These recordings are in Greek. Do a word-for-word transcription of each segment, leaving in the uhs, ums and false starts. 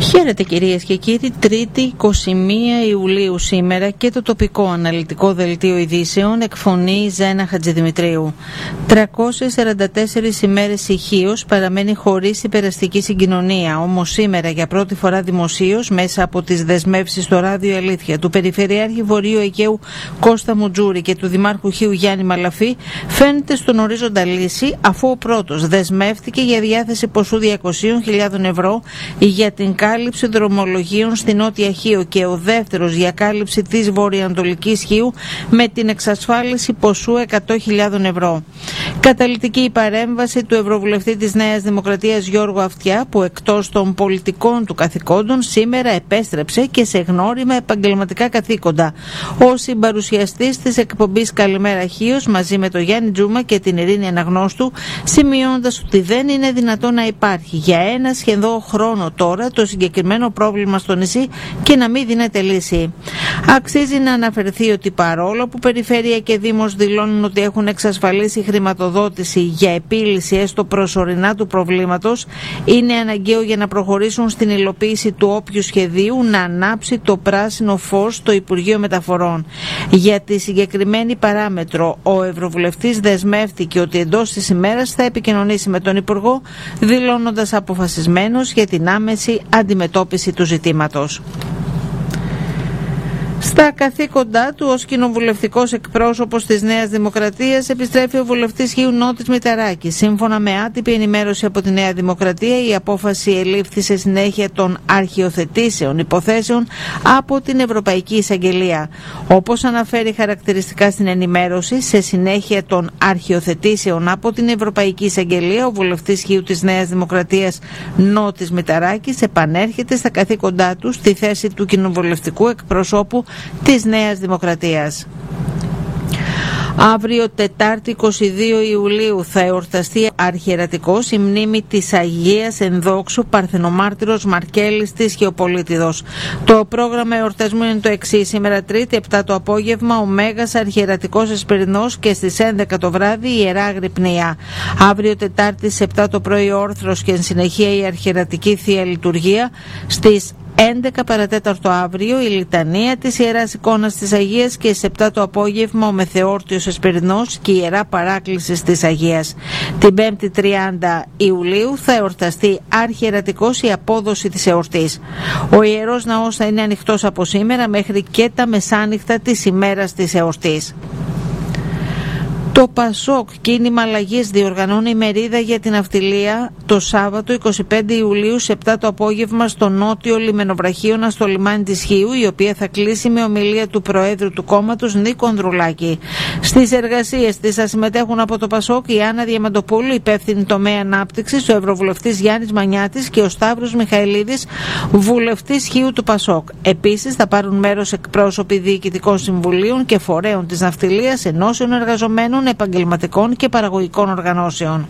Χαίρετε κυρίες και κύριοι, Τρίτη εικοστή πρώτη Ιουλίου σήμερα και το τοπικό αναλυτικό δελτίο ειδήσεων εκφωνεί Ζένα Χατζηδημητρίου. τριακόσιες σαράντα τέσσερις ημέρες ηχείως παραμένει χωρίς υπεραστική συγκοινωνία, όμως σήμερα για πρώτη φορά δημοσίως μέσα από τις δεσμεύσεις στο ράδιο Αλήθεια του Περιφερειάρχη Βορείου Αιγαίου Κώστα Μουτζούρη και του Δημάρχου Χίου Γιάννη Μαλαφή φαίνεται στον ορίζοντα λύση, αφού ο πρώτος δεσμεύτηκε για διάθεση ποσού διακόσιες χιλιάδες ευρώ για την κάλυψη δρομολογίων στη Νότια Χίο και ο δεύτερος για κάλυψη της βορειοανατολικής Χίου με την εξασφάλιση ποσού εκατό χιλιάδες ευρώ. Καταλυτική η παρέμβαση του Ευρωβουλευτή της Νέας Δημοκρατίας Γιώργου Αυτιά, που εκτός των πολιτικών του καθηκόντων σήμερα επέστρεψε και σε γνώριμα επαγγελματικά καθήκοντα ως συμπαρουσιαστής της εκπομπής Καλημέρα Χίος μαζί με τον Γιάννη Τζούμα και την Ειρήνη Αναγνώστου, σημειώνοντας ότι δεν είναι δυνατόν να υπάρχει για ένα σχεδόν χρόνο τώρα το συγκεκριμένο πρόβλημα στο νησί και να μην δίνεται λύση. Αξίζει να αναφερθεί ότι παρόλο που Περιφέρεια και Δήμος δηλώνουν ότι έχουν εξασφαλίσει χρηματοδότηση για επίλυση έστω προσωρινά του προβλήματος, είναι αναγκαίο για να προχωρήσουν στην υλοποίηση του όποιου σχεδίου να ανάψει το πράσινο φως στο Υπουργείο Μεταφορών. Για τη συγκεκριμένη παράμετρο, ο Ευρωβουλευτής δεσμεύτηκε ότι εντός της ημέρας θα επικοινωνήσει με τον Υπουργό, δηλώνοντας αποφασισμένος για την άμεση αντιμετώπιση του ζητήματος. Στα καθήκοντά του ως κοινοβουλευτικός εκπρόσωπος της Νέας Δημοκρατίας επιστρέφει ο βουλευτής Χίου Νότης Μηταράκης. Σύμφωνα με άτυπη ενημέρωση από τη Νέα Δημοκρατία, η απόφαση ελήφθη σε συνέχεια των αρχιοθετήσεων υποθέσεων από την Ευρωπαϊκή Εισαγγελία. Όπως αναφέρει χαρακτηριστικά στην ενημέρωση, σε συνέχεια των αρχιοθετήσεων από την Ευρωπαϊκή Εισαγγελία, ο βουλευτής Χίου της Νέας Δημοκρατίας Νότης Μηταράκης επανέρχεται στα καθήκοντά του στη θέση του κοινοβουλευτικού εκπροσώπου της Νέας Δημοκρατίας. Αύριο Τετάρτη εικοστή δεύτερη Ιουλίου θα εορταστεί αρχιερατικός η μνήμη της Αγίας Ενδόξου Παρθενομάρτυρος Μαρκέλης της Χιοπολίτιδος. Το πρόγραμμα εορτασμού είναι το εξής: σήμερα Τρίτη επτά το απόγευμα ο Μέγας Αρχιερατικός Εσπερινός και στις έντεκα το βράδυ η Ιερά Αγρυπνία. Αύριο Τετάρτη στις επτά το πρωί όρθρος και εν συνεχεία η αρχιερατική Θεία Λειτουργία. Στις έντεκα παρατέταρτο αύριο η Λιτανία της Ιεράς Εικόνας της Αγίας και στις επτά το απόγευμα ο Μεθεόρτιος Εσπερινός και η Ιερά Παράκληση της Αγίας. Την πέμπτη τριάντα Ιουλίου θα εορταστεί αρχιερατικός η απόδοση της εορτής. Ο Ιερός Ναός θα είναι ανοιχτός από σήμερα μέχρι και τα μεσάνυχτα της ημέρας της εορτής. Το Πασόκ Κίνημα Αλλαγής διοργανώνει ημερίδα για την ναυτιλία το Σάββατο εικοστή πέμπτη Ιουλίου σε επτά το απόγευμα στο νότιο λιμενοβραχίωνα στο λιμάνι της Χίου, η οποία θα κλείσει με ομιλία του Προέδρου του κόμματος Νίκο Ανδρουλάκη. Στις εργασίες της θα συμμετέχουν από το Πασόκ η Άννα Διαμαντοπούλου, υπεύθυνη τομέα ανάπτυξης, ο Ευρωβουλευτής Γιάννης Μανιάτης και ο Σταύρος Μιχαηλίδης, βουλευτής Χίου του Πασόκ. Επίσης θα πάρουν μέρος εκπρόσωποι διοικητικών συμβουλίων και φορέων της ναυτιλίας, ενώσεων εργαζομένων, επαγγελματικών και παραγωγικών οργανώσεων.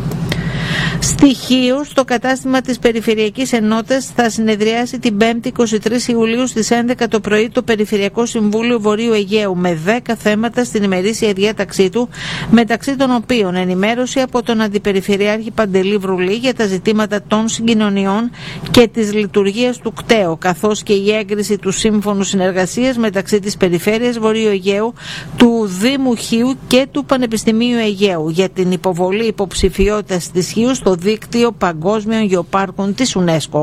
Στοιχείο στο κατάστημα της Περιφερειακής Ενότητας θα συνεδριάσει την πέμπτη εικοστή τρίτη Ιουλίου στις έντεκα το πρωί το Περιφερειακό Συμβούλιο Βορείου Αιγαίου με δέκα θέματα στην ημερήσια διάταξή του, μεταξύ των οποίων ενημέρωση από τον Αντιπεριφερειάρχη Παντελή Βρουλή για τα ζητήματα των συγκοινωνιών και της λειτουργίας του ΚΤΕΟ, καθώς και η έγκριση του Σύμφωνου Συνεργασίας μεταξύ της Περιφέρειας Βορείου Αιγαίου, του Δήμου Χίου και του Πανεπιστημίου Αιγαίου για την υποβολή υποψηφιότητας της Χίου στο δίκτυο παγκόσμιων γεωπάρκων της UNESCO.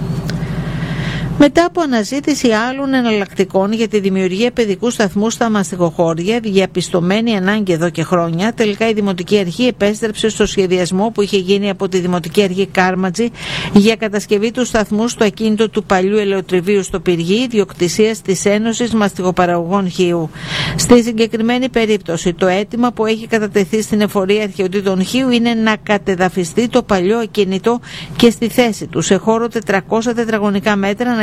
Μετά από αναζήτηση άλλων εναλλακτικών για τη δημιουργία παιδικού σταθμού στα μαστιγοχώρια, διαπιστωμένη ανάγκη εδώ και χρόνια, τελικά η Δημοτική Αρχή επέστρεψε στο σχεδιασμό που είχε γίνει από τη Δημοτική Αρχή Κάρματζη για κατασκευή του σταθμού στο ακίνητο του παλιού ελαιοτριβείου στο Πυργή, ιδιοκτησίας της Ένωσης Μαστιγοπαραγωγών Χίου. Στη συγκεκριμένη περίπτωση, το αίτημα που έχει κατατεθεί στην Εφορία Αρχαιοτήτων Χίου είναι να κατεδαφιστεί το παλιό ακίνητο και στη θέση του, σε χώρο τετρακόσια τετραγωνικά μέτρα, να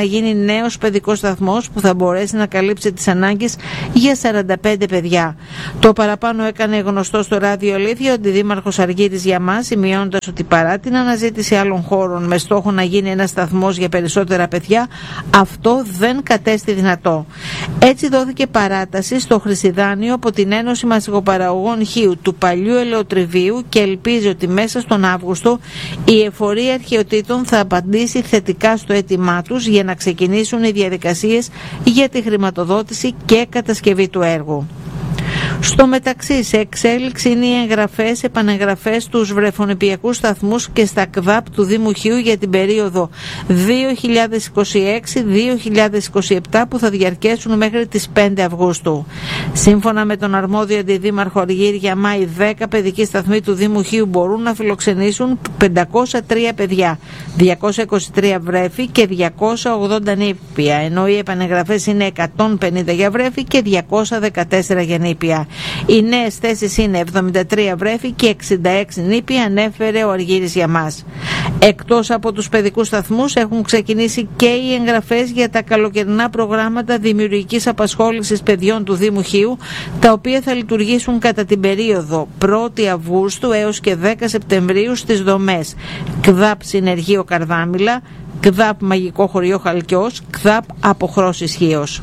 γίνει νέος παιδικός σταθμός που θα μπορέσει να καλύψει τις ανάγκες για σαράντα πέντε παιδιά. Το παραπάνω έκανε γνωστό στο ράδιο Αλήθεια ο αντιδήμαρχος Αργύρης Γιαμάς, σημειώνοντας ότι παρά την αναζήτηση άλλων χώρων με στόχο να γίνει ένας σταθμός για περισσότερα παιδιά, αυτό δεν κατέστη δυνατό. Έτσι δόθηκε παράταση στο χρυσιδάνιο από την Ένωση Μασιγοπαραγωγών Χίου του παλιού ελαιοτριβίου και ελπίζει ότι μέσα στον Αύγουστο η εφορία αρχαιοτήτων θα απαντήσει θετικά στο αίτημά τους για να ξεκινήσουν οι διαδικασίες για τη χρηματοδότηση και κατασκευή του έργου. Στο μεταξύ, σε εξέλιξη είναι οι εγγραφές, επανεγγραφές στους βρεφονιπιακούς σταθμούς και στα ΚΔΑΠ του Δήμου Χίου για την περίοδο δύο χιλιάδες είκοσι έξι δύο χιλιάδες είκοσι επτά που θα διαρκέσουν μέχρι τις πέντε Αυγούστου. Σύμφωνα με τον αρμόδιο αντιδήμαρχο Αργύρη Γιαμά, οι δέκα παιδικοί σταθμοί του Δήμου Χίου μπορούν να φιλοξενήσουν πεντακόσια τρία παιδιά, διακόσια είκοσι τρία βρέφη και διακόσια ογδόντα νήπια, ενώ οι επανεγγραφές είναι εκατόν πενήντα για βρέφη και διακόσια δεκατέσσερα για νήπια. Οι νέες θέσεις είναι εβδομήντα τρία βρέφη και εξήντα έξι νήπια, ανέφερε ο Αργύρης Γιαμάς. Εκτός από τους παιδικούς σταθμούς έχουν ξεκινήσει και οι εγγραφές για τα καλοκαιρινά προγράμματα δημιουργικής απασχόλησης παιδιών του Δήμου Χίου, τα οποία θα λειτουργήσουν κατά την περίοδο πρώτη Αυγούστου έως και δέκα Σεπτεμβρίου στις δομές ΚΔΑΠ Συνεργείο Καρδάμηλα, ΚΔΑΠ Μαγικό Χωριό Χαλκιός, ΚΔΑΠ Αποχρώσεις Χίος.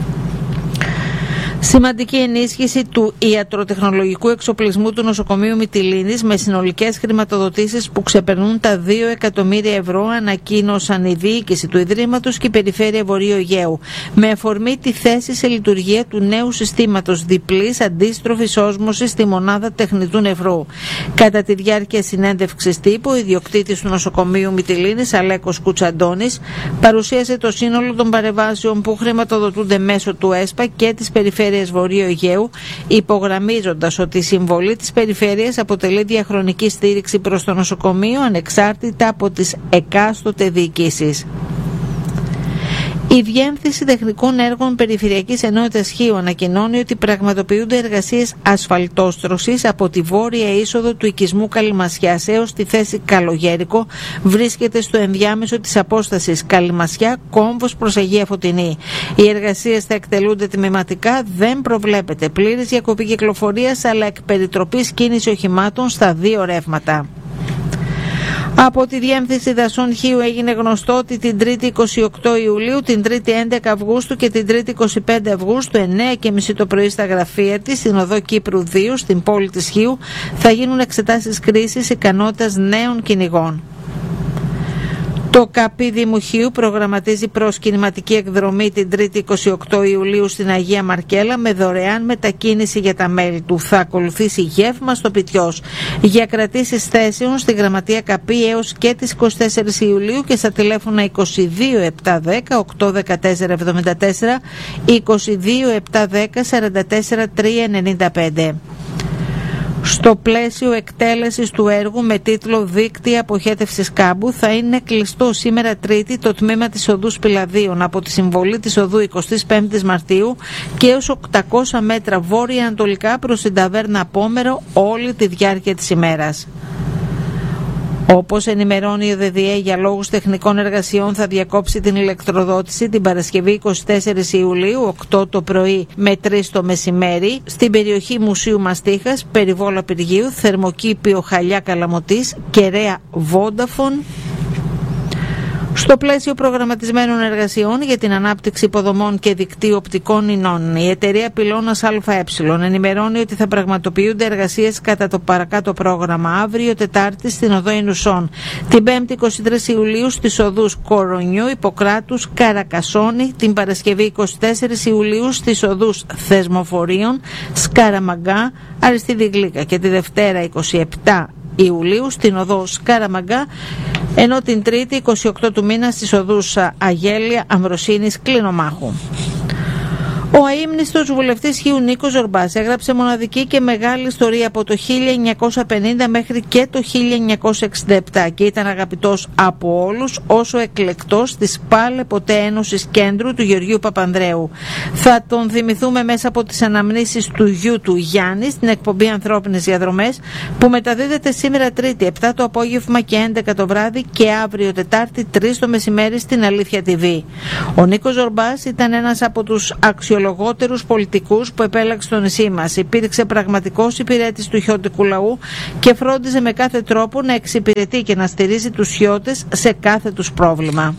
Σημαντική ενίσχυση του ιατροτεχνολογικού εξοπλισμού του νοσοκομείου Μυτιλήνης με συνολικές χρηματοδοτήσεις που ξεπερνούν τα δύο εκατομμύρια ευρώ, ανακοίνωσαν η διοίκηση του Ιδρύματος και η Περιφέρεια Βορείου Αιγαίου, με αφορμή τη θέση σε λειτουργία του νέου συστήματος διπλής αντίστροφης όσμωσης στη μονάδα τεχνητού νευρού. Κατά τη διάρκεια συνέντευξης τύπου, ο ιδιοκτήτης του νοσοκομείου Μυτιλήνης, Αλέκος Κουτσαντώνης, παρουσίασε το σύνολο των παρεμβάσεων που χρηματοδοτούνται μέσω του ΕΣΠΑ και της Περιφέρειας Βορείου Αιγαίου, υπογραμμίζοντας ότι η συμβολή της Περιφέρειας αποτελεί διαχρονική στήριξη προς το νοσοκομείο ανεξάρτητα από τις εκάστοτε διοικήσεις. Η Διεύθυνση Τεχνικών Έργων Περιφερειακής Ενότητας Χίου ανακοινώνει ότι πραγματοποιούνται εργασίες ασφαλτόστρωσης από τη βόρεια είσοδο του οικισμού Καλυμασιάς έως τη θέση Καλογέρικο. Βρίσκεται στο ενδιάμεσο της απόστασης Καλυμασιά-Κόμβος προς Αγία Φωτεινή. Οι εργασίες θα εκτελούνται τμηματικά, δεν προβλέπεται πλήρης διακοπή κυκλοφορίας, αλλά εκ περιτροπής κίνηση οχημάτων στα δύο ρεύματα. Από τη Διεύθυνση Δασών Χίου έγινε γνωστό ότι την Τρίτη είκοσι οκτώ Ιουλίου, την Τρίτη έντεκα Αυγούστου και την Τρίτη είκοσι πέντε Αυγούστου, εννιά και μισή το πρωί στα γραφεία της, στην οδό Κύπρου δύο, στην πόλη της Χίου, θα γίνουν εξετάσεις κρίσης ικανότητας νέων κυνηγών. Το ΚΑΠΗ Δήμου Χίου προγραμματίζει προσκυνηματική εκδρομή την Τρίτη είκοσι οκτώ Ιουλίου στην Αγία Μαρκέλα με δωρεάν μετακίνηση για τα μέλη του. Θα ακολουθήσει γεύμα στο Πιτιός. Για κρατήσεις θέσεων στη Γραμματεία ΚΑΠΗ έως και τις είκοσι τέσσερις Ιουλίου και στα τηλέφωνα είκοσι δύο επτακόσια δέκα οκτακόσια δεκατέσσερα εβδομήντα τέσσερα, είκοσι δύο επτακόσια δέκα σαράντα τέσσερα τριακόσια ενενήντα πέντε. Στο πλαίσιο εκτέλεσης του έργου με τίτλο «Δίκτυα αποχέτευσης κάμπου» θα είναι κλειστό σήμερα Τρίτη το τμήμα της οδού Σπηλαδίων από τη συμβολή της οδού εικοστή πέμπτη Μαρτίου και έως οκτακόσια μέτρα βόρεια-ανατολικά προς την ταβέρνα Απόμερο όλη τη διάρκεια της ημέρας. Όπως ενημερώνει ο ΔΔΕ, για λόγους τεχνικών εργασιών θα διακόψει την ηλεκτροδότηση την Παρασκευή εικοστή τέταρτη Ιουλίου, οκτώ το πρωί με τρεις το μεσημέρι, στην περιοχή Μουσείου Μαστίχας, Περιβόλα Πυργίου, Θερμοκήπιο Χαλιά Καλαμωτής, Κεραία Βόνταφον. Στο πλαίσιο προγραμματισμένων εργασιών για την ανάπτυξη υποδομών και δικτύου οπτικών ινών, η εταιρεία Πυλώνας ΑΕ ενημερώνει ότι θα πραγματοποιούνται εργασίες κατά το παρακάτω πρόγραμμα αύριο Τετάρτη στην οδό Ινουσών, την Πέμπτη εικοστή τρίτη Ιουλίου στις οδούς Κορονιού, Ιπποκράτους, Καρακασόνη, την Παρασκευή εικοστή τέταρτη Ιουλίου στις οδούς Θεσμοφορίων, Σκαραμαγκά, Αριστίδη Γλύκα και τη Δευτέρα εικοστή εβδόμη Ιουλίου στην οδό Σκαραμαγκά, ενώ την Τρίτη εικοστή όγδοη του μήνα στις οδούς Αγέλια, Αμβροσίνης, Κλινομάχου. Ο αείμνηστος βουλευτής Χίου Νίκος Ζορμπάς έγραψε μοναδική και μεγάλη ιστορία από το χίλια εννιακόσια πενήντα μέχρι και το χίλια εννιακόσια εξήντα επτά και ήταν αγαπητός από όλους όσο εκλεκτός της πάλε ποτέ Ένωσης Κέντρου του Γεωργίου Παπανδρέου. Θα τον θυμηθούμε μέσα από τις αναμνήσεις του γιου του Γιάννη στην εκπομπή Ανθρώπινες Διαδρομές που μεταδίδεται σήμερα Τρίτη επτά το απόγευμα και έντεκα το βράδυ και αύριο Τετάρτη τρεις το μεσημέρι στην Αλήθεια τι βι. Ο Νίκος Ζορμπάς ήταν ένας από τους αξιολογότερους πολιτικούς που επέλεξε το νησί μας. Υπήρξε πραγματικός υπηρέτης του χιώτικου λαού και φρόντιζε με κάθε τρόπο να εξυπηρετεί και να στηρίζει τους χιώτες σε κάθε τους πρόβλημα.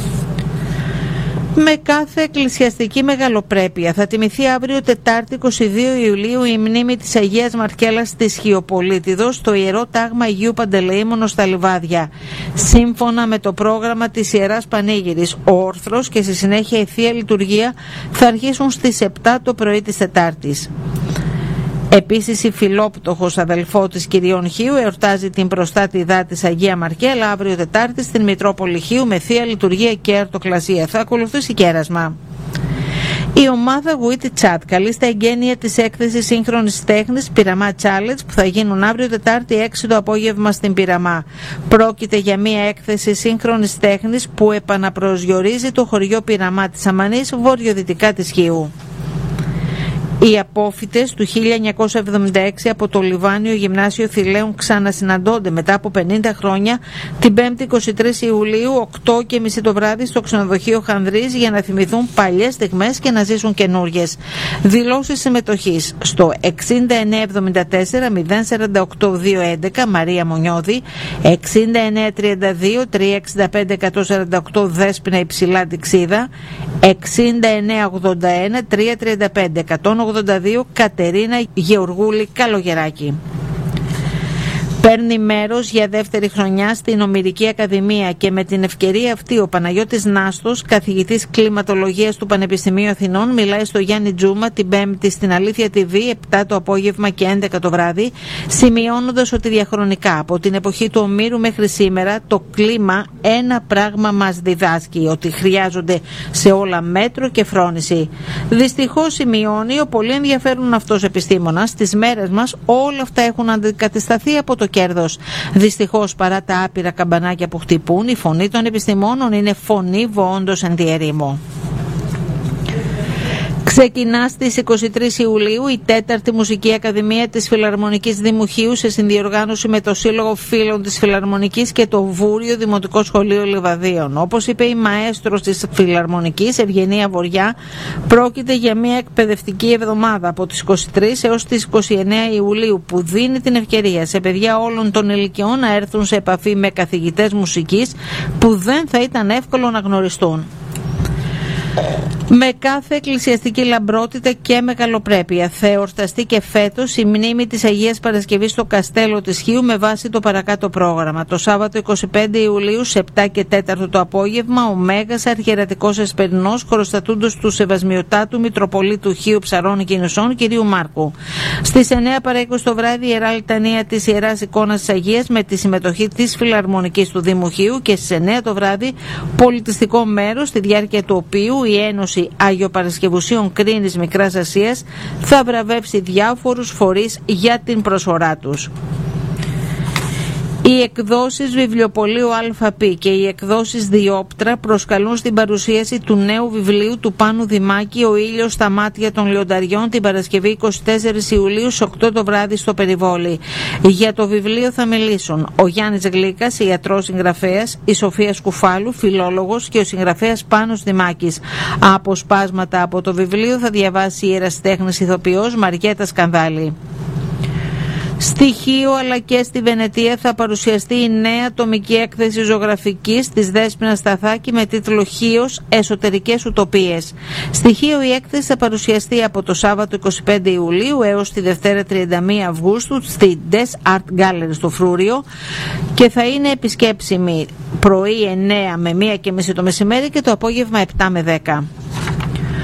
Με κάθε εκκλησιαστική μεγαλοπρέπεια θα τιμηθεί αύριο Τετάρτη εικοστή δεύτερη Ιουλίου η μνήμη της Αγίας Μαρκέλας της Χιοπολίτιδος στο Ιερό Τάγμα Αγίου Παντελεήμονος στα Λιβάδια. Σύμφωνα με το πρόγραμμα της Ιεράς Πανήγυρης, ο όρθρος και στη συνέχεια η Θεία Λειτουργία θα αρχίσουν στις επτά το πρωί της Τετάρτης. Επίσης η Φιλόπτωχος αδελφό της Κυριών Χίου εορτάζει την προστάτηδά της Αγία Μαρκέλα αύριο Τετάρτη στην Μητρόπολη Χίου με Θεία Λειτουργία και Αρτοκλασία. Θα ακολουθήσει κέρασμα. Η ομάδα Γουίτι Τσάτ καλεί στα εγγένεια της έκθεσης σύγχρονης τέχνης Πειραμά Challenge που θα γίνουν αύριο Τετάρτη έξι το απόγευμα στην Πειραμά. Πρόκειται για μια έκθεση σύγχρονης τέχνης που επαναπροσδιορίζει το χωριό Πειραμά της Αμανής βορειοδυτικά της Χίου. Οι απόφοιτες του χίλια εννιακόσια εβδομήντα έξι από το Λιβάνιο Γυμνάσιο Θηλαίων ξανασυναντώνται μετά από πενήντα χρόνια την πέμπτη εικοστή τρίτη Ιουλίου οκτώ και μισή το βράδυ στο ξενοδοχείο Χανδρής για να θυμηθούν παλιές στιγμές και να ζήσουν καινούργιες. Δηλώσεις συμμετοχής στο εξήντα εννέα εβδομήντα τέσσερα μηδέν σαράντα οκτώ διακόσια έντεκα Μαρία Μονιώδη, εξήντα εννέα τριάντα δύο τριακόσια εξήντα πέντε εκατόν σαράντα οκτώ Δέσποινα Υψηλά Τιξίδα, εξήντα εννέα ογδόντα ένα τριακόσια τριάντα πέντε εκατόν ογδόντα δύο Κατερίνα Γεωργούλη Καλογεράκη. Παίρνει μέρος για δεύτερη χρονιά στην Ομηρική Ακαδημία και με την ευκαιρία αυτή ο Παναγιώτης Νάστος, καθηγητής κλιματολογίας του Πανεπιστημίου Αθηνών, μιλάει στο Γιάννη Τζούμα την Πέμπτη στην Αλήθεια τι βι επτά το απόγευμα και έντεκα το βράδυ, σημειώνοντας ότι διαχρονικά από την εποχή του Ομήρου μέχρι σήμερα το κλίμα ένα πράγμα μας διδάσκει, ότι χρειάζονται σε όλα μέτρο και φρόνηση. Δυστυχώς, σημειώνει ο πολύ ενδιαφέρον αυτός επιστήμονας, στις μέρες μας όλα αυτά έχουν αντικατασταθεί από το κέρδος. Δυστυχώς, παρά τα άπειρα καμπανάκια που χτυπούν, η φωνή των επιστημόνων είναι φωνή βοόντος εν τη ερήμο. Ξεκινά στις εικοστή τρίτη Ιουλίου η τέταρτη Μουσική Ακαδημία της Φιλαρμονικής Δήμου Χίου σε συνδιοργάνωση με το Σύλλογο Φίλων της Φιλαρμονικής και το Βούριο Δημοτικό Σχολείο Λιβαδίων. Όπως είπε η μαέστρος της Φιλαρμονικής, Ευγενία Βοριά, πρόκειται για μια εκπαιδευτική εβδομάδα από τις εικοστή τρίτη έως τις εικοστή ενάτη Ιουλίου που δίνει την ευκαιρία σε παιδιά όλων των ηλικιών να έρθουν σε επαφή με καθηγητές μουσικής που δεν θα ήταν εύκολο να γνωριστούν. Με κάθε εκκλησιαστική λαμπρότητα και μεγαλοπρέπεια θα εορταστεί και φέτος η μνήμη της Αγίας Παρασκευής στο Καστέλο της Χίου με βάση το παρακάτω πρόγραμμα. Το Σάββατο εικοστή πέμπτη Ιουλίου σε επτά και τέσσερα το απόγευμα ο Μέγας Αρχιερατικός Εσπερινός χωροστατούντος του Σεβασμιωτάτου Μητροπολίτου Χίου Ψαρών και Νησών κ. Μάρκου. Στις εννέα παρά είκοσι το βράδυ η Ιερά Λιτανία της Ιεράς Εικόνας της Αγίας με τη συμμετοχή της Φιλαρμονικής του Δήμου Χίου και στις εννέα το βράδυ πολιτιστικό μέρος στη διάρκεια του οποίου η Ένωση Αγιοπαρασκευουσίων Κρίνης Μικράς Ασίας θα βραβεύσει διάφορους φορείς για την προσφορά τους. Οι εκδόσεις Βιβλιοπωλείου ΑΠ και οι εκδόσεις Διόπτρα προσκαλούν στην παρουσίαση του νέου βιβλίου του Πάνου Δημάκη «Ο ήλιος στα μάτια των λιονταριών» την Παρασκευή εικοστή τέταρτη Ιουλίου στις οκτώ το βράδυ στο Περιβόλι. Για το βιβλίο θα μιλήσουν ο Γιάννης Γλίκας, ιατρός συγγραφέας, η Σοφία Σκουφάλου, φιλόλογος και ο συγγραφέας Πάνος Δημάκης. Αποσπάσματα από το βιβλίο θα διαβάσει η ερασιτέχνης ηθοποιός Μαριέτα Σκανδάλη. Στη Χίο αλλά και στη Βενετία θα παρουσιαστεί η νέα τομική έκθεση ζωγραφικής της Δέσποινας Σταθάκη με τίτλο «Χίος. Εσωτερικές Ουτοπίες». Στη Χίο η έκθεση θα παρουσιαστεί από το Σάββατο εικοστή πέμπτη Ιουλίου έως τη Δευτέρα τριάντα μία Αυγούστου στη Des Art Gallery στο Φρούριο και θα είναι επισκέψιμη πρωί εννέα με μία και μισή το μεσημέρι και το απόγευμα επτά με δέκα.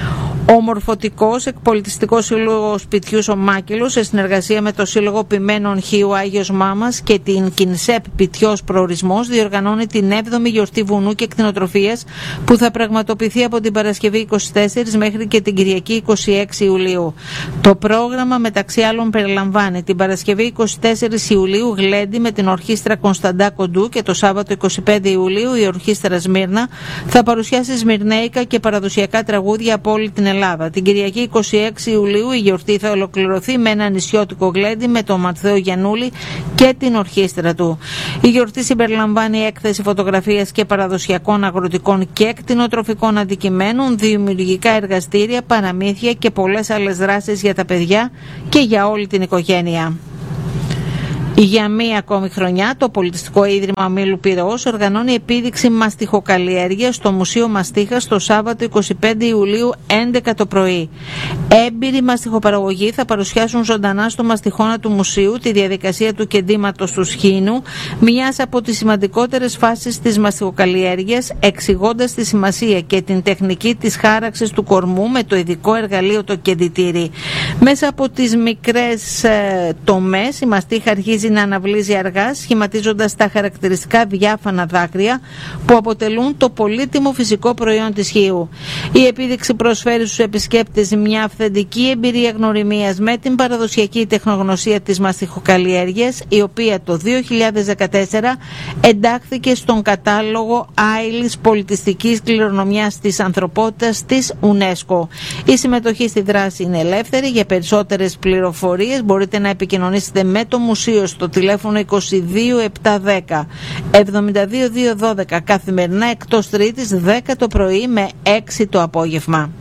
Ο Μορφωτικός Εκπολιτιστικός Σύλλογος Σπιτιού Σωμάκυλου, σε συνεργασία με το Σύλλογο Ποιμένων Χίου Άγιος Μάμας και την Κινσέπ Πιτιός Προορισμός, διοργανώνει την έβδομη γιορτή βουνού και κτηνοτροφίας, που θα πραγματοποιηθεί από την Παρασκευή είκοσι τέσσερις μέχρι και την Κυριακή είκοσι έξι Ιουλίου. Το πρόγραμμα μεταξύ άλλων περιλαμβάνει την Παρασκευή είκοσι τέσσερις Ιουλίου γλέντι με την Ορχήστρα Κωνσταντά Κοντού, και το Σάββατο είκοσι πέντε Ιουλίου η Ορχήστρα Σμύρνα θα παρουσιάσει σμυρνέικα και παραδοσιακά τραγούδια από όλη την Ελλάδα. Την Κυριακή είκοσι έξι Ιουλίου η γιορτή θα ολοκληρωθεί με ένα νησιώτικο γλέντι με τον Ματθαίο Γιαννούλη και την ορχήστρα του. Η γιορτή συμπεριλαμβάνει έκθεση φωτογραφίας και παραδοσιακών αγροτικών και κτηνοτροφικών αντικειμένων, δημιουργικά εργαστήρια, παραμύθια και πολλές άλλες δράσεις για τα παιδιά και για όλη την οικογένεια. Για μία ακόμη χρονιά, το Πολιτιστικό Ίδρυμα Ομίλου Πειραιώς οργανώνει επίδειξη μαστιχοκαλλιέργειας στο Μουσείο Μαστίχας το Σάββατο είκοσι πέντε Ιουλίου έντεκα το πρωί. Έμπειροι μαστιχοπαραγωγοί θα παρουσιάσουν ζωντανά στο μαστιχώνα του μουσείου τη διαδικασία του κεντήματος του σχήνου, μιας από τις σημαντικότερες φάσεις της μαστιχοκαλλιέργειας, εξηγώντας τη σημασία και την τεχνική της χάραξης του κορμού με το ειδικό εργαλείο το κεντητήρι. Μέσα από τις μικρές ε, τομές, η μαστίχα αρχίζει να αναβλύζει αργά, σχηματίζοντας τα χαρακτηριστικά διάφανα δάκρυα που αποτελούν το πολύτιμο φυσικό προϊόν της Χίου. Η επίδειξη προσφέρει στους επισκέπτες μια αυθεντική εμπειρία γνωριμίας με την παραδοσιακή τεχνογνωσία της μαστιχοκαλλιέργειας, η οποία το δύο χιλιάδες δεκατέσσερα εντάχθηκε στον κατάλογο άειλης πολιτιστικής κληρονομιάς της ανθρωπότητας της UNESCO. Η συμμετοχή στη δράση είναι ελεύθερη. Για περισσότερες πληροφορίες μπορείτε να επικοινωνήσετε με το Μουσείο στο τηλέφωνο είκοσι δύο επτακόσια δέκα εβδομήντα δύο διακόσια δώδεκα, καθημερινά εκτός Τρίτης δέκα το πρωί με έξι το απόγευμα.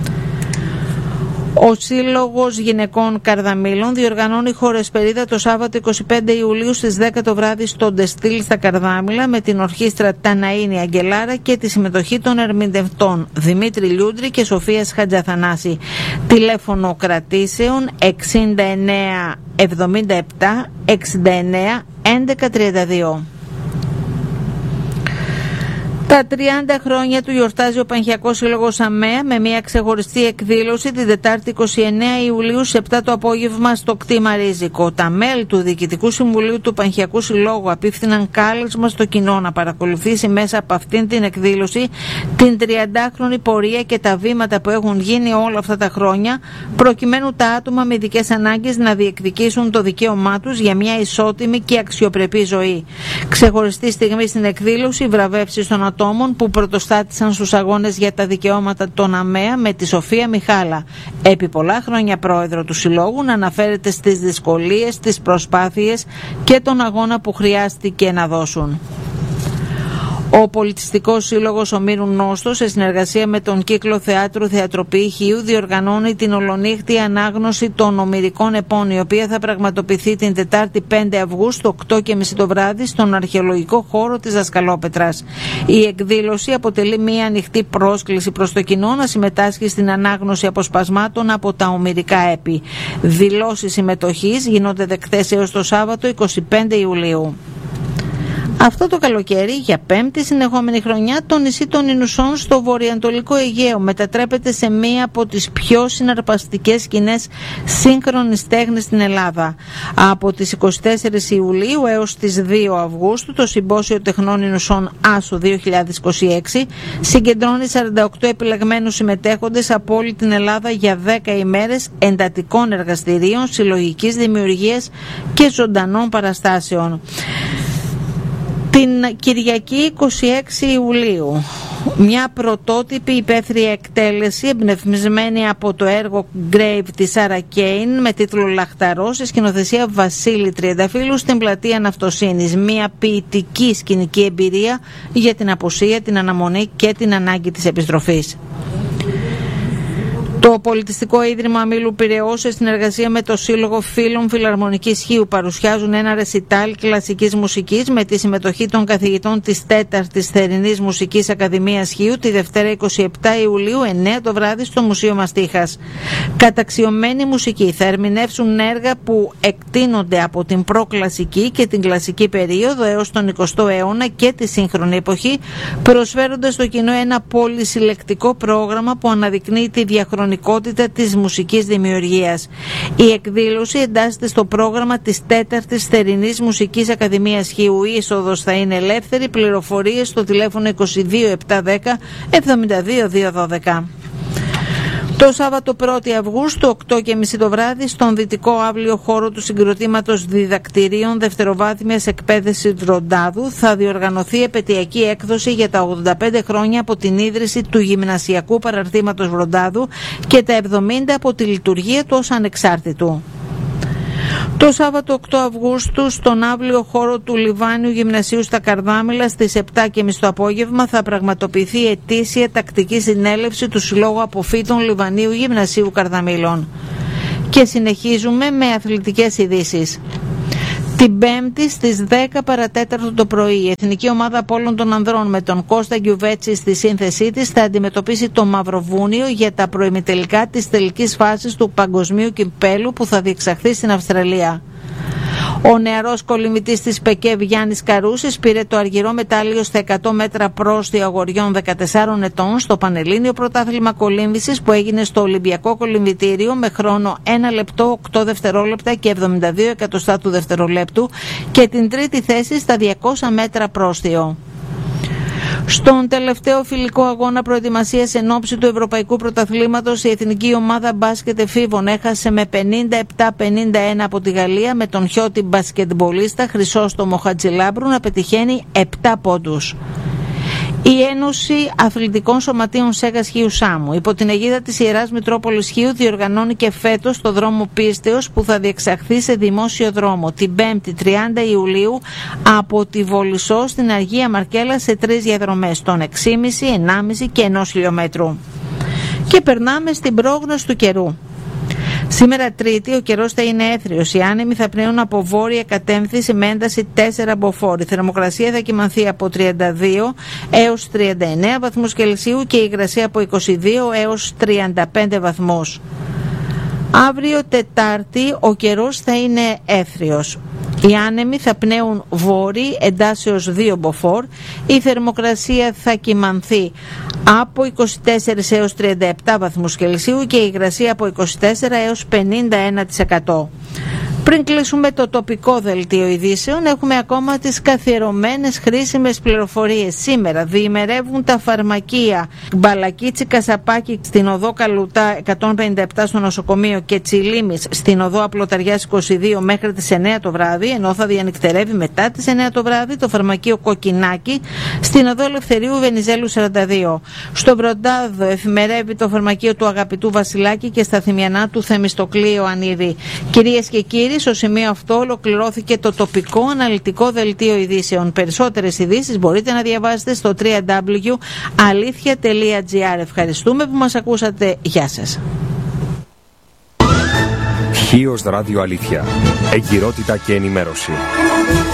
Ο Σύλλογος Γυναικών Καρδαμήλων διοργανώνει χορεσπερίδα το Σάββατο είκοσι πέντε Ιουλίου στις δέκα το βράδυ στο Ντεστήλ στα Καρδάμηλα με την ορχήστρα Ταναΐνη Αγγελάρα και τη συμμετοχή των ερμηνευτών Δημήτρη Λιούντρη και Σοφίας Χατζαθανάση. Τηλέφωνο κρατήσεων εξήντα εννέα εβδομήντα επτά εξήντα εννέα έντεκα τριάντα δύο. Τα τριάντα χρόνια του γιορτάζει ο Πανχιακός Σύλλογος ΑΜΕΑ με μια ξεχωριστή εκδήλωση την Τετάρτη είκοσι εννέα Ιουλίου σε επτά το απόγευμα στο κτήμα Ρίζικο. Τα μέλη του Διοικητικού Συμβουλίου του Πανχιακού Συλλόγου απίφθηναν κάλεσμα στο κοινό να παρακολουθήσει μέσα από αυτήν την εκδήλωση την τριαντάχρονη πορεία και τα βήματα που έχουν γίνει όλα αυτά τα χρόνια, προκειμένου τα άτομα με ειδικές ανάγκες να διεκδικήσουν το δικαίωμά τους για μια ισότιμη και αξιοπρεπή ζωή. Ξεχωριστή στιγμή στην εκδήλωση, βραβεύσεις των ατόμων που πρωτοστάτησαν στους αγώνες για τα δικαιώματα των ΑΜΕΑ, με τη Σοφία Μιχάλα, επί πολλά χρόνια πρόεδρο του Συλλόγου, να αναφέρεται στις δυσκολίες, τις προσπάθειες και τον αγώνα που χρειάστηκε να δώσουν. Ο Πολιτιστικός Σύλλογος Ομήρου Νόστος, σε συνεργασία με τον Κύκλο Θεάτρου Θεατροποιή Χίου, διοργανώνει την ολονύχτη ανάγνωση των ομηρικών επών, η οποία θα πραγματοποιηθεί την Τετάρτη πέντε Αυγούστου, οκτώ και μισή το βράδυ, στον αρχαιολογικό χώρο της Δασκαλόπετρας. Η εκδήλωση αποτελεί μια ανοιχτή πρόσκληση προς το κοινό να συμμετάσχει στην ανάγνωση αποσπασμάτων από τα ομηρικά έπι. Δηλώσεις συμμετοχής γίνονται δεκτές έως το Σάββατο είκοσι πέντε Ιουλίου. Αυτό το καλοκαίρι, για πέμπτη συνεχόμενη χρονιά, το νησί των Ινουσών στο βορειοανατολικό Αιγαίο μετατρέπεται σε μία από τις πιο συναρπαστικές σκηνές σύγχρονης τέχνης στην Ελλάδα. Από τις είκοσι τέσσερις Ιουλίου έως τις δύο Αυγούστου, το Συμπόσιο Τεχνών Ινουσών Άσο δύο χιλιάδες είκοσι έξι συγκεντρώνει σαράντα οκτώ επιλεγμένους συμμετέχοντες από όλη την Ελλάδα για δέκα ημέρες εντατικών εργαστηρίων, συλλογικής δημιουργίας και ζωντανών παραστάσεων. Την Κυριακή είκοσι έξι Ιουλίου, μια πρωτότυπη υπαίθρια εκτέλεση εμπνευσμένη από το έργο Grave της Σάρα Κέιν με τίτλο Λαχταρό, σε σκηνοθεσία Βασίλη Τριανταφύλου, στην πλατεία Ναυτοσύνης. Μια ποιητική σκηνική εμπειρία για την απουσία, την αναμονή και την ανάγκη της επιστροφής. Το Πολιτιστικό Ίδρυμα Ομίλου Πειραιώς, σε συνεργασία με το Σύλλογο Φίλων Φιλαρμονικής Χίου, παρουσιάζουν ένα ρεσιτάλ κλασικής μουσικής με τη συμμετοχή των καθηγητών της τέταρτης Θερινής Μουσικής Ακαδημίας Χίου τη Δευτέρα είκοσι επτά Ιουλίου, εννέα το βράδυ, στο Μουσείο Μαστίχας. Καταξιωμένη μουσική θα ερμηνεύσουν έργα που εκτείνονται από την προκλασική και την κλασική περίοδο έως τον εικοστό αιώνα και τη σύγχρονη εποχή, προσφέροντας στο κοινό ένα πολυσυλλεκτικό πρόγραμμα που αναδεικνύει τη διαχρονική πολυφωνικότητα της μουσικής δημιουργίας. Η εκδήλωση εντάσσεται στο πρόγραμμα της τέταρτης Θερινής Μουσικής Ακαδημίας Χίου. Η είσοδος θα είναι ελεύθερη. Πληροφορίες στο τηλέφωνο είκοσι δύο επτακόσια δέκα εβδομήντα δύο διακόσια δώδεκα. Το Σάββατο πρώτη Αυγούστου, οκτώ και μισή το βράδυ, στον δυτικό αύλιο χώρο του Συγκροτήματος Διδακτηρίων Δευτεροβάθμιας Εκπαίδευσης Βροντάδου θα διοργανωθεί επετειακή έκδοση για τα ογδόντα πέντε χρόνια από την ίδρυση του Γυμνασιακού Παραρτήματος Βροντάδου και τα εβδομήντα από τη λειτουργία του ως ανεξάρτητου. Το Σάββατο οκτώ Αυγούστου, στον αύλιο χώρο του Λιβάνιου Γυμνασίου στα Καρδάμηλα, στις επτά και μισή το απόγευμα, θα πραγματοποιηθεί η ετήσια τακτική συνέλευση του Συλλόγου Αποφύτων Λιβανίου Γυμνασίου Καρδαμήλων. Και συνεχίζουμε με αθλητικές ειδήσεις. Την Πέμπτη στις δέκα παρατέταρτο το πρωί, η Εθνική Ομάδα Απόλλων των Ανδρών με τον Κώστα Γκιουβέτσι στη σύνθεσή της θα αντιμετωπίσει το Μαυροβούνιο για τα προημιτελικά της τελικής φάσης του Παγκοσμίου Κυπέλου που θα διεξαχθεί στην Αυστραλία. Ο νεαρός κολυμβητής της ΠΕΚΕΒ Γιάννης Καρούσης πήρε το αργυρό μετάλλιο στα εκατό μέτρα πρόστιο αγοριών δεκατεσσάρων ετών στο Πανελλήνιο Πρωτάθλημα Κολύμβησης που έγινε στο Ολυμπιακό Κολυμβητήριο με χρόνο ένα λεπτό οκτώ δευτερόλεπτα και εβδομήντα δύο εκατοστά του δευτερολέπτου και την τρίτη θέση στα διακόσια μέτρα πρόστιο. Στον τελευταίο φιλικό αγώνα προετοιμασίας εν ώψη του Ευρωπαϊκού Πρωταθλήματος, η Εθνική Ομάδα Μπάσκετ Εφήβων έχασε με πενήντα επτά πενήντα ένα από τη Γαλλία, με τον χιώτη μπασκετμπολίστα Χρυσόστομο Χατζηλάμπρου να πετυχαίνει επτά πόντους. Η Ένωση Αθλητικών Σωματείων Σέγας Χίου Σάμου, υπό την αιγίδα της Ιεράς Μητρόπολης Χίου, διοργανώνει και φέτος το δρόμο πίστεως που θα διεξαχθεί σε δημόσιο δρόμο την Πέμπτη τριάντα Ιουλίου από τη Βολισσό στην Αγία Μαρκέλα σε τρεις διαδρομές των έξι κόμμα πέντε, ενάμιση και ενός χιλιόμετρου. Και περνάμε στην πρόγνωση του καιρού. Σήμερα Τρίτη ο καιρός θα είναι έθριος. Οι άνεμοι θα πνέουν από βόρεια κατεύθυνση με ένταση τέσσερα μποφόρ. Η θερμοκρασία θα κυμανθεί από τριάντα δύο έως τριάντα εννέα βαθμούς Κελσίου και η υγρασία από είκοσι δύο έως τριάντα πέντε βαθμούς. Αύριο Τετάρτη ο καιρός θα είναι έθριος. Οι άνεμοι θα πνέουν βόρειοι εντάσεως δύο μποφόρ. Η θερμοκρασία θα κυμανθεί από είκοσι τέσσερα έως τριάντα επτά βαθμούς Κελσίου και η υγρασία από είκοσι τέσσερα έως πενήντα ένα τοις εκατό. Πριν κλείσουμε το τοπικό δελτίο ειδήσεων, έχουμε ακόμα τις καθιερωμένες χρήσιμες πληροφορίες. Σήμερα διημερεύουν τα φαρμακεία Μπαλακίτσι Κασαπάκη στην οδό Καλουτά εκατόν πενήντα επτά στο νοσοκομείο και Τσιλίμης στην οδό Απλοταριάς είκοσι δύο μέχρι τις εννέα το βράδυ, ενώ θα διανυκτερεύει μετά τις εννέα το βράδυ το φαρμακείο Κοκκινάκη στην οδό Ελευθερίου Βενιζέλου σαράντα δύο. Στο Βροντάδο εφημερεύει το φαρμακείο του Αγαπητού Βασιλάκη και στα Θυμιανά του Θεμιστοκλή Ανίδη. Κυρίες και κύριοι, στο σημείο αυτό ολοκληρώθηκε το τοπικό αναλυτικό δελτίο ειδήσεων. Περισσότερες ειδήσεις μπορείτε να διαβάσετε στο double-u double-u double-u τελεία αλήθεια τελεία τζι άρ. Ευχαριστούμε που μας ακούσατε. Γεια σας. Χίος Ράδιο Αλήθεια. Εγκυρότητα και ενημέρωση.